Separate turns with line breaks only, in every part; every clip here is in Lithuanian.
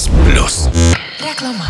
Europos Plius.
Reklama.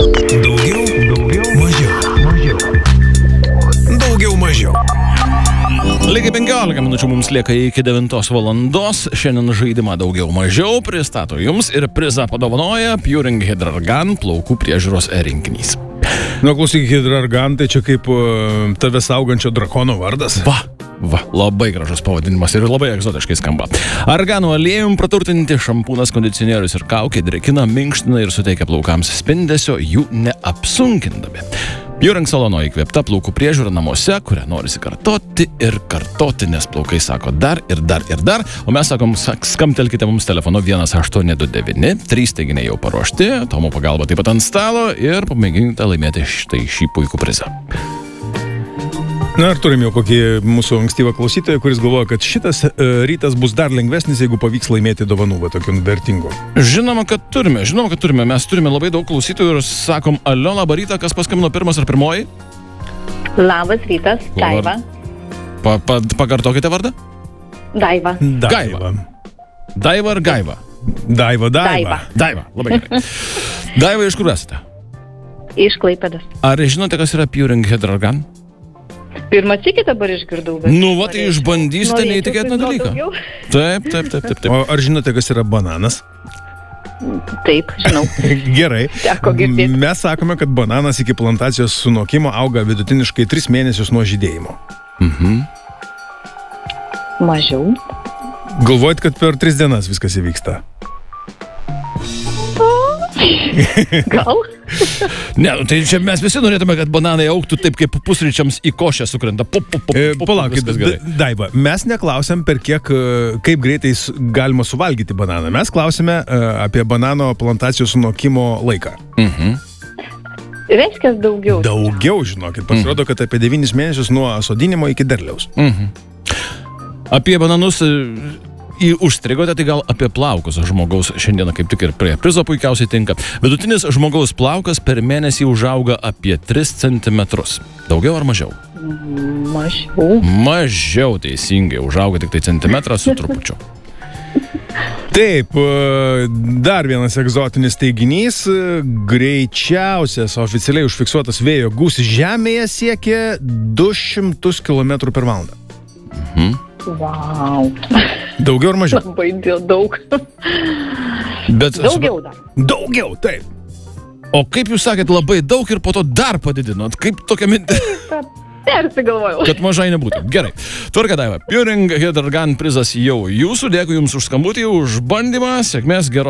Daugiau mažiau.
Lygiai 15 minučių mums lieka iki 9 valandos. Šiandien žaidimą daugiau mažiau pristato jums ir prizą padovanoja Puring Hydrargan plaukų priežiūros rinkinys.
Klausyk, Hydrargan, tai čia kaip tave saugančio drakono vardas.
Va, labai gražus pavadinimas ir labai egzotiškai skamba. Arganų aliejum praturtinti šampūnas, kondicionierius ir kaukė drėkina, minkština ir suteikia plaukams spindesio, jų neapsunkindami. Puring salono įkvėpta plaukų priežiūra namuose, kurią norisi kartoti ir kartoti, nes plaukai sako dar ir dar ir dar. O mes sakom, skambtelkite mums telefonu 1829, 3 teiginiai jau paruošti, Tomo pagalba taip pat ant stalo ir pamėginkite laimėti šį puikų prizą.
Na, ar turim jau kokį mūsų ankstyvą klausytoją, kuris galvoja, kad šitas rytas bus dar lengvesnis, jeigu pavyks laimėti dovanų, tokių vertingų?
Žinoma, kad turime. Mes turime labai daug klausytojų ir sakom, alio, labą rytą, kas paskambino pirmas ar pirmoji?
Labas rytas, Daiva.
Pakartokite vardą?
Daiva.
Daiva ar Gaiva?
Daiva.
Labai gerai. Daiva, iš kur esate?
Iš Klaipėdos.
Ar žinote, kas yra Puring Hydrargan?
Pirmą sykį dabar išgirdau.
Va, tai išbandysite neįtikėtiną dalyką. Taip.
O ar žinote, kas yra bananas?
Taip, žinau.
Gerai.
Teko girdėti.
Mes sakome, kad bananas iki plantacijos sunokimo auga vidutiniškai 3 mėnesius nuo žydėjimo.
Mažiau.
Galvojat, kad per 3 dienas viskas įvyksta?
Gal?
Ne, tai čia mes visi norėtume, kad bananai augtų taip, kaip pusryčiams į košę sukrenta.
Palaukit, Daiva, mes neklausiam kaip greitai galima suvalgyti bananą. Mes klausime apie banano plantacijos sunokimo laiką.
Reiškia daugiau.
Daugiau, žinokit. Pasirodo, kad apie 9 mėnesius nuo sodinimo iki derliaus.
Apie bananus užstrigote, tai gal apie plaukus žmogaus šiandieną kaip tik ir prie prizo puikiausiai tinka. Vidutinis žmogaus plaukas per mėnesį užauga apie 3 cm. Daugiau ar mažiau?
Mažiau.
Mažiau teisingai, užauga tik tai centimetrą su trupučiu.
Taip, dar vienas egzotinis teiginys. Greičiausias oficialiai užfiksuotas vėjo gūsis žemėje siekia 200 km per valandą.
Vau.
Daugiau ar mažiau?
Labai daug. Daugiau dar.
Daugiau, taip.
O kaip jūs sakėt, labai daug ir po to dar padidinot? Kaip tokia mintis?
Persigalvojau.
Kad mažai nebūtų. Gerai. Tvarka, Daiva. Puring Hydrargan prizas jau jūsų. Dėkui jums už skambutį, už bandymą. Sėkmės, geros.